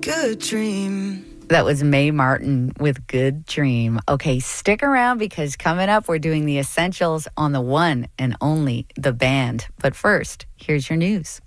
Good dream. That was Mae Martin with Good Dream. Okay, stick around because coming up, we're doing the essentials on the one and only The Band. But first, here's your news.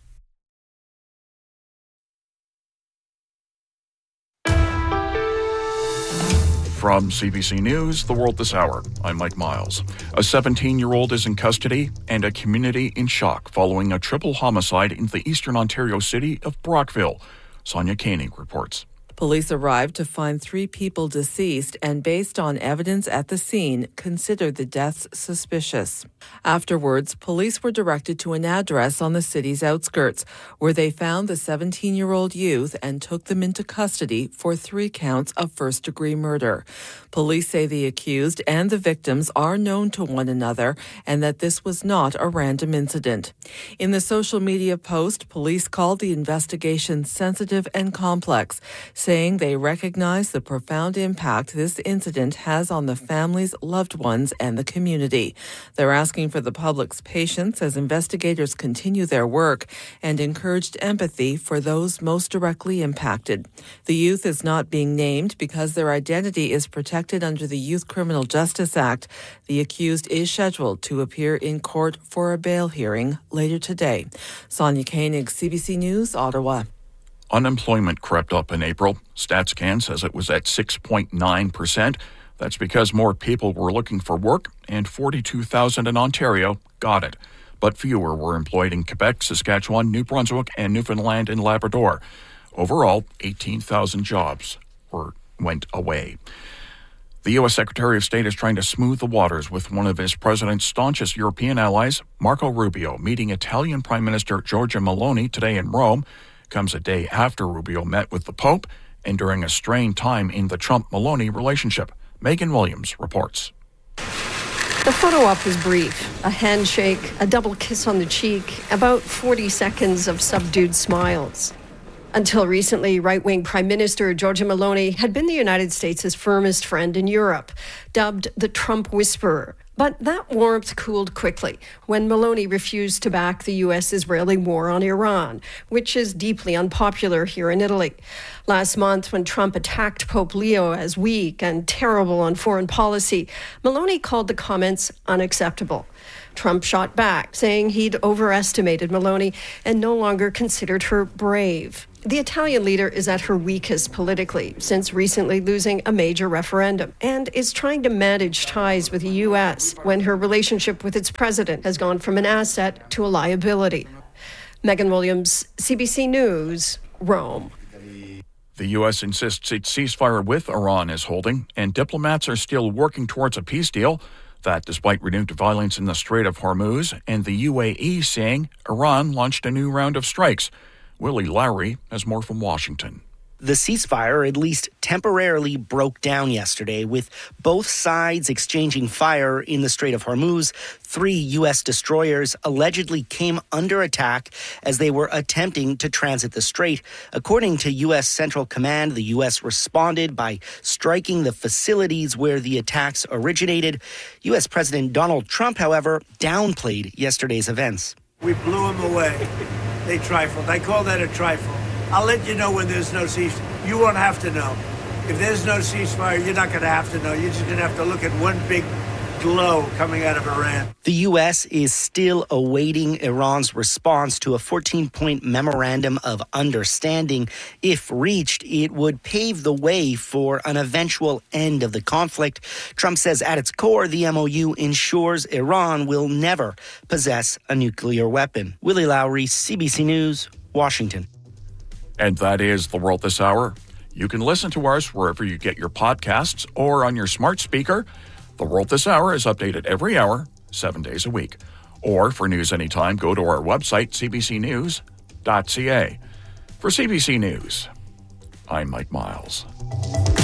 From CBC News, The World This Hour, I'm Mike Miles. A 17-year-old is in custody and a community in shock following a triple homicide in the eastern Ontario city of Brockville. Sonia Koenig reports. Police arrived to find 3 people deceased and, based on evidence at the scene, considered the deaths suspicious. Afterwards, police were directed to an address on the city's outskirts, where they found the 17-year-old youth and took them into custody for 3 counts of first-degree murder. Police say the accused and the victims are known to one another and that this was not a random incident. In the social media post, police called the investigation sensitive and complex, saying they recognize the profound impact this incident has on the families, loved ones, and the community. They're asking for the public's patience as investigators continue their work and encouraged empathy for those most directly impacted. The youth is not being named because their identity is protected under the Youth Criminal Justice Act. The accused is scheduled to appear in court for a bail hearing later today. Sonia Koenig, CBC News, Ottawa. Unemployment crept up in April. StatsCan says it was at 6.9%. That's because more people were looking for work, and 42,000 in Ontario got it. But fewer were employed in Quebec, Saskatchewan, New Brunswick, and Newfoundland and Labrador. Overall, 18,000 jobs went away. The U.S. Secretary of State is trying to smooth the waters with one of his president's staunchest European allies, Marco Rubio, meeting Italian Prime Minister Giorgia Meloni today in Rome. Comes a day after Rubio met with the Pope and during a strained time in the Trump-Meloni relationship. Megan Williams reports. The photo op was brief. A handshake, a double kiss on the cheek, about 40 seconds of subdued smiles. Until recently, right-wing Prime Minister Giorgia Meloni had been the United States' firmest friend in Europe, dubbed the Trump Whisperer. But that warmth cooled quickly when Meloni refused to back the U.S.-Israeli war on Iran, which is deeply unpopular here in Italy. Last month, when Trump attacked Pope Leo as weak and terrible on foreign policy, Meloni called the comments unacceptable. Trump shot back, saying he'd overestimated Meloni and no longer considered her brave. The Italian leader is at her weakest politically since recently losing a major referendum and is trying to manage ties with the U.S. when her relationship with its president has gone from an asset to a liability. Megan Williams, CBC News, Rome. The U.S. insists its ceasefire with Iran is holding, and diplomats are still working towards a peace deal. That despite renewed violence in the Strait of Hormuz and the UAE saying Iran launched a new round of strikes. Willie Lowry has more from Washington. The ceasefire at least temporarily broke down yesterday, with both sides exchanging fire in the Strait of Hormuz. 3 U.S. destroyers allegedly came under attack as they were attempting to transit the strait. According to U.S. Central Command, the U.S. responded by striking the facilities where the attacks originated. U.S. President Donald Trump, however, downplayed yesterday's events. We blew them away. They trifled. I call that a trifle. I'll let you know when there's no ceasefire. You won't have to know. If there's no ceasefire, you're not going to have to know. You're just going to have to look at one big glow coming out of Iran. The U.S. is still awaiting Iran's response to a 14-point memorandum of understanding. If reached, it would pave the way for an eventual end of the conflict. Trump says at its core, the MOU ensures Iran will never possess a nuclear weapon. Willie Lowry, CBC News, Washington. And that is The World This Hour. You can listen to us wherever you get your podcasts or on your smart speaker. The World This Hour is updated every hour, 7 days a week. Or for news anytime, go to our website, cbcnews.ca. For CBC News, I'm Mike Miles.